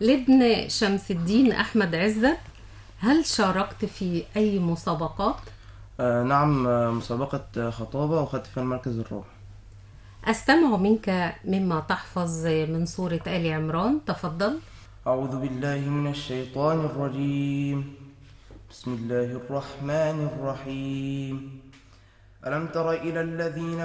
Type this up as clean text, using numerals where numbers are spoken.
لابن شمس الدين أحمد عزت، هل شاركت في أي مسابقات؟ نعم، مسابقة خطابة وخدت فيها المركز الرابع. أستمع منك مما تحفظ من سورة آل عمران، تفضل. أعوذ بالله من الشيطان الرجيم. بسم الله الرحمن الرحيم. ألم تر إلى الذين